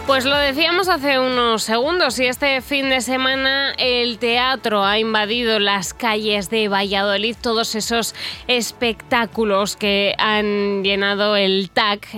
Pues lo decíamos hace unos segundos y este fin de semana el teatro ha invadido las calles de Valladolid, todos esos espectáculos que han llenado el TAC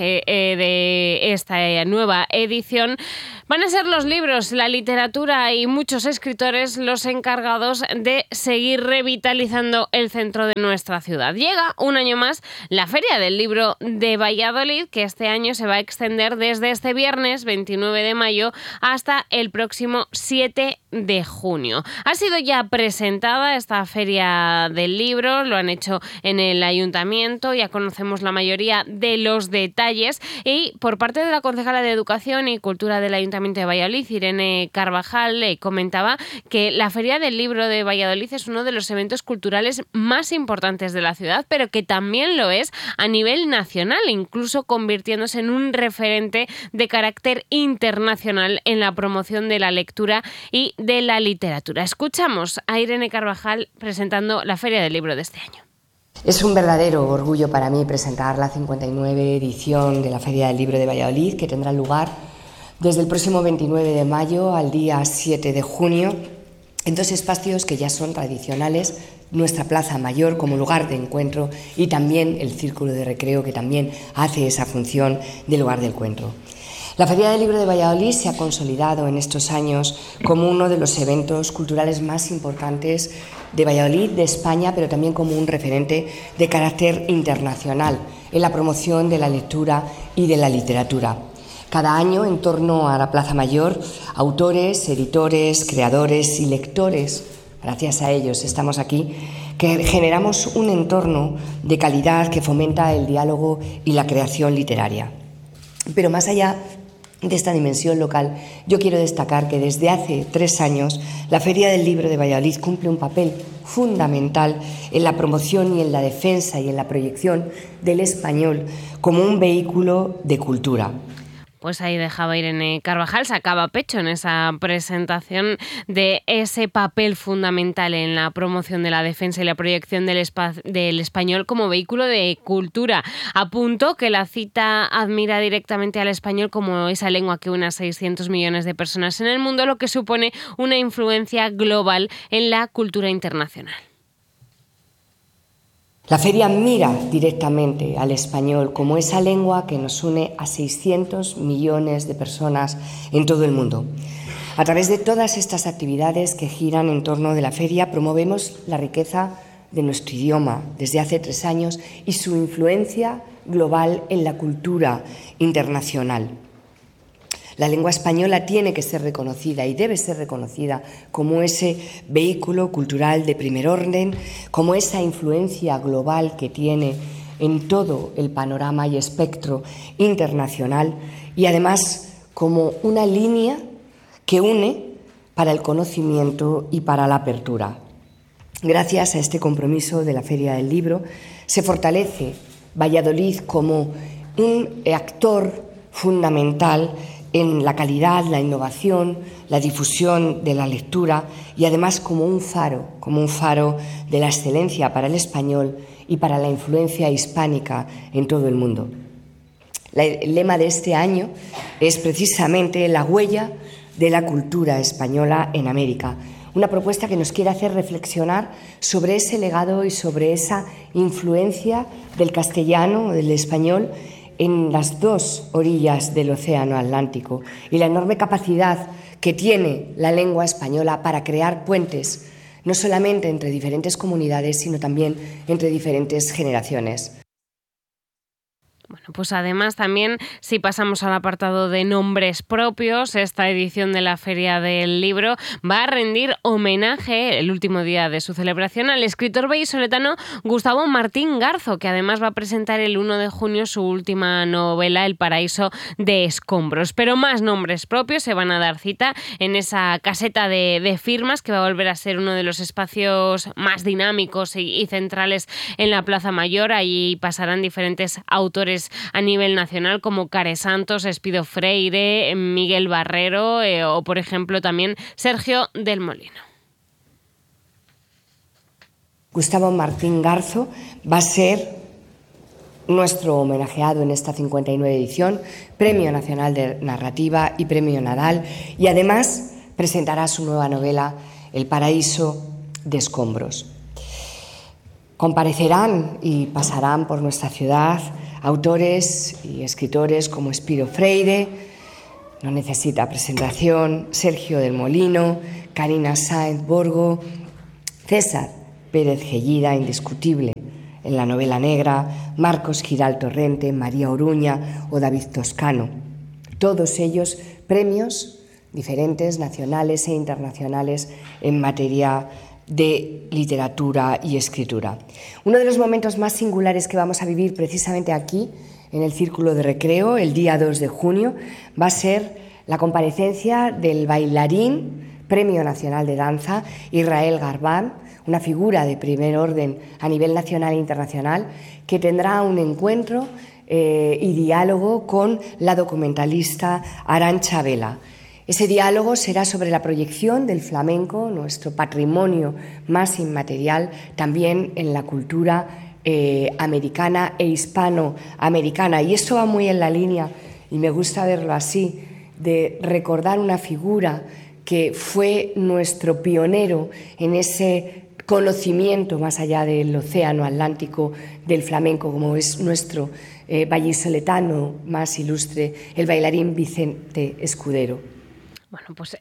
de esta nueva edición. Van a ser los libros, la literatura y muchos escritores los encargados de seguir revitalizando el centro de nuestra ciudad. Llega un año más la Feria del Libro de Valladolid, que este año se va a extender desde este viernes 29 de mayo hasta el próximo 7 de junio. Ha sido ya presentada esta Feria del Libro, lo han hecho en el Ayuntamiento, ya conocemos la mayoría de los detalles y por parte de la concejala de Educación y Cultura del Ayuntamiento de Valladolid, Irene Carvajal, comentaba que la Feria del Libro de Valladolid es uno de los eventos culturales más importantes de la ciudad, pero que también lo es a nivel nacional, incluso convirtiéndose en un referente de carácter internacional en la promoción de la lectura y de la literatura. Escuchamos a Irene Carvajal presentando la Feria del Libro de este año. Es un verdadero orgullo para mí presentar la 59 edición de la Feria del Libro de Valladolid, que tendrá lugar desde el próximo 29 de mayo al día 7 de junio, en dos espacios que ya son tradicionales, nuestra Plaza Mayor como lugar de encuentro y también el Círculo de Recreo, que también hace esa función de lugar de encuentro. La Feria del Libro de Valladolid se ha consolidado en estos años como uno de los eventos culturales más importantes de Valladolid, de España, pero también como un referente de carácter internacional en la promoción de la lectura y de la literatura. Cada año, en torno a la Plaza Mayor, autores, editores, creadores y lectores, gracias a ellos estamos aquí, que generamos un entorno de calidad que fomenta el diálogo y la creación literaria. Pero más allá de esta dimensión local, yo quiero destacar que desde hace 3 años la Feria del Libro de Valladolid cumple un papel fundamental en la promoción y en la defensa y en la proyección del español como un vehículo de cultura. Pues ahí dejaba Irene Carvajal, sacaba pecho en esa presentación de ese papel fundamental en la promoción de la defensa y la proyección del español como vehículo de cultura. Apunto que la cita admira directamente al español como esa lengua que une a 600 millones de personas en el mundo, lo que supone una influencia global en la cultura internacional. La feria mira directamente al español como esa lengua que nos une a 600 millones de personas en todo el mundo. A través de todas estas actividades que giran en torno de la feria, promovemos la riqueza de nuestro idioma desde hace 3 años y su influencia global en la cultura internacional. La lengua española tiene que ser reconocida y debe ser reconocida como ese vehículo cultural de primer orden, como esa influencia global que tiene en todo el panorama y espectro internacional y además como una línea que une para el conocimiento y para la apertura. Gracias a este compromiso de la Feria del Libro se fortalece Valladolid como un actor fundamental en la calidad, la innovación, la difusión de la lectura y además como un faro de la excelencia para el español y para la influencia hispánica en todo el mundo. El lema de este año es precisamente la huella de la cultura española en América, una propuesta que nos quiere hacer reflexionar sobre ese legado y sobre esa influencia del castellano, del español, en las dos orillas del Océano Atlántico y la enorme capacidad que tiene la lengua española para crear puentes, no solamente entre diferentes comunidades, sino también entre diferentes generaciones. Bueno, pues además también, si pasamos al apartado de nombres propios, esta edición de la Feria del Libro va a rendir homenaje, el último día de su celebración, al escritor vallisoletano Gustavo Martín Garzo, que además va a presentar el 1 de junio su última novela, El paraíso de escombros. Pero más nombres propios se van a dar cita en esa caseta de firmas, que va a volver a ser uno de los espacios más dinámicos y centrales en la Plaza Mayor. Allí pasarán diferentes autores a nivel nacional como Care Santos, Espido Freire, Miguel Barrero o, por ejemplo, también Sergio del Molino. Gustavo Martín Garzo va a ser nuestro homenajeado en esta 59 edición, Premio Nacional de Narrativa y Premio Nadal, y además presentará su nueva novela El paraíso de escombros. Comparecerán y pasarán por nuestra ciudad autores y escritores como Spiro Freire, no necesita presentación, Sergio del Molino, Karina Sáenz Borgo, César Pérez Gellida, indiscutible en la novela negra, Marcos Giral Torrente, María Oruña o David Toscano. Todos ellos premios diferentes, nacionales e internacionales en materia de literatura y escritura. Uno de los momentos más singulares que vamos a vivir precisamente aquí, en el Círculo de Recreo, el día 2 de junio, va a ser la comparecencia del bailarín, Premio Nacional de Danza, Israel Garbán, una figura de primer orden a nivel nacional e internacional, que tendrá un encuentro y diálogo con la documentalista Arantxa Vela. Ese diálogo será sobre la proyección del flamenco, nuestro patrimonio más inmaterial, también en la cultura americana e hispanoamericana. Y esto va muy en la línea, y me gusta verlo así, de recordar una figura que fue nuestro pionero en ese conocimiento más allá del océano Atlántico del flamenco, como es nuestro vallisoletano más ilustre, el bailarín Vicente Escudero. Bueno, pues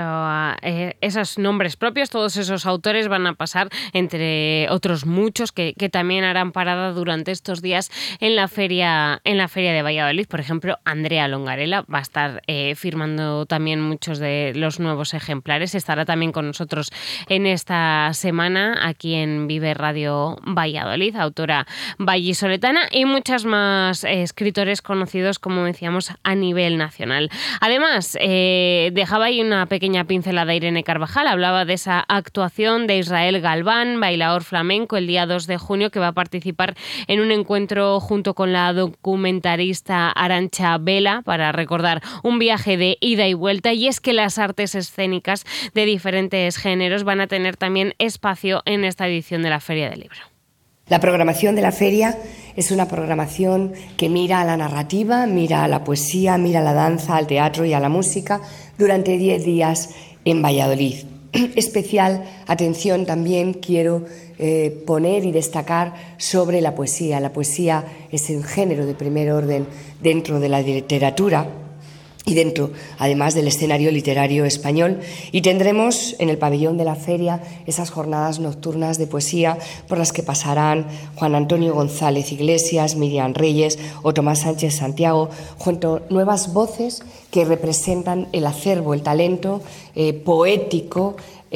esos nombres propios, todos esos autores van a pasar, entre otros muchos que también harán parada durante estos días en la feria de Valladolid. Por ejemplo, Andrea Longarela va a estar firmando también muchos de los nuevos ejemplares. Estará también con nosotros en esta semana aquí en Vive Radio Valladolid, autora vallisoletana, y muchas más escritores conocidos, como decíamos, a nivel nacional. Además, dejaba ahí una pequeña pincelada Irene Carvajal, hablaba de esa actuación de Israel Galván, bailador flamenco, el día 2 de junio, que va a participar en un encuentro junto con la documentarista Arantxa Vela para recordar un viaje de ida y vuelta. Y es que las artes escénicas de diferentes géneros van a tener también espacio en esta edición de la Feria del Libro. La programación de la feria es una programación que mira a la narrativa, mira a la poesía, mira a la danza, al teatro y a la música durante 10 días en Valladolid. Especial atención también quiero poner y destacar sobre la poesía. La poesía es un género de primer orden dentro de la literatura y dentro, además, del escenario literario español, y tendremos en el pabellón de la feria esas jornadas nocturnas de poesía por las que pasarán Juan Antonio González Iglesias, Miriam Reyes o Tomás Sánchez Santiago, junto a nuevas voces que representan el acervo, el talento poético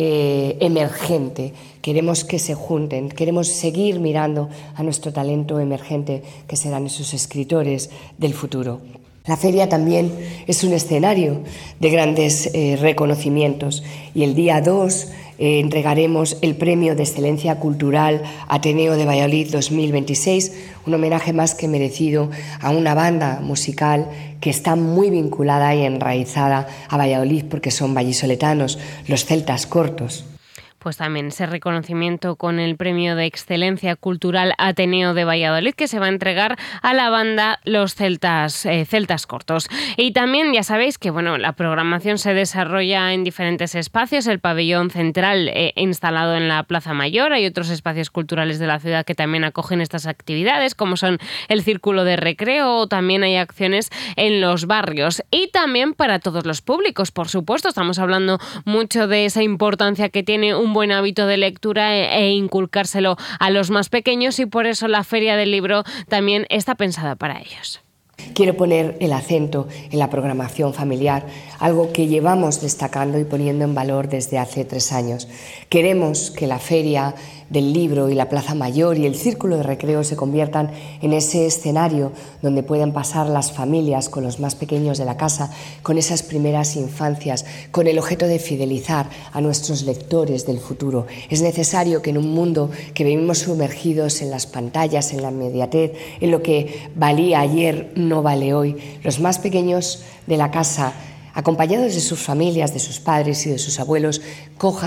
emergente. Queremos que se junten, queremos seguir mirando a nuestro talento emergente, que serán esos escritores del futuro. La feria también es un escenario de grandes reconocimientos, y el día 2 entregaremos el Premio de Excelencia Cultural Ateneo de Valladolid 2026, un homenaje más que merecido a una banda musical que está muy vinculada y enraizada a Valladolid porque son vallisoletanos, los Celtas Cortos. Pues también ese reconocimiento con el Premio de Excelencia Cultural Ateneo de Valladolid, que se va a entregar a la banda Los Celtas Cortos. Y también ya sabéis que la programación se desarrolla en diferentes espacios. El pabellón central instalado en la Plaza Mayor. Hay otros espacios culturales de la ciudad que también acogen estas actividades, como son el Círculo de Recreo, o también hay acciones en los barrios. Y también para todos los públicos, por supuesto. Estamos hablando mucho de esa importancia que tiene un buen hábito de lectura e inculcárselo a los más pequeños, y por eso la Feria del Libro también está pensada para ellos. Quiero poner el acento en la programación familiar, algo que llevamos destacando y poniendo en valor desde hace 3 años. Queremos que la Feria del Libro y la Plaza Mayor y el Círculo de Recreo se conviertan en ese escenario donde puedan pasar las familias con los más pequeños de la casa, con esas primeras infancias, con el objeto de fidelizar a nuestros lectores del futuro. Es necesario que en un mundo que vivimos sumergidos en las pantallas, en la inmediatez, en lo que valía ayer no vale hoy, los más pequeños de la casa, acompañados de sus familias, de sus padres y de sus abuelos, cojan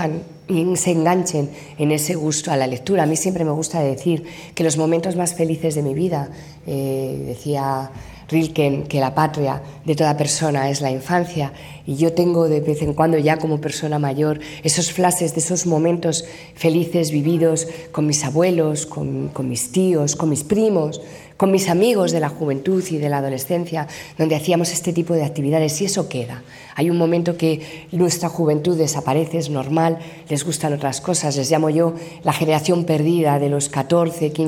se enganchen en ese gusto a la lectura. A mí siempre me gusta decir que los momentos más felices de mi vida, decía Rilke, que la patria de toda persona es la infancia, y yo tengo de vez en cuando, ya como persona mayor, esos flashes de esos momentos felices vividos con mis abuelos, con mis tíos, con mis primos, con mis amigos de la juventud y de la adolescencia, donde hacíamos este tipo de actividades, y eso queda. Hay un momento que nuestra juventud desaparece, es normal, les gustan otras cosas, les llamo yo la generación perdida de los 14, 15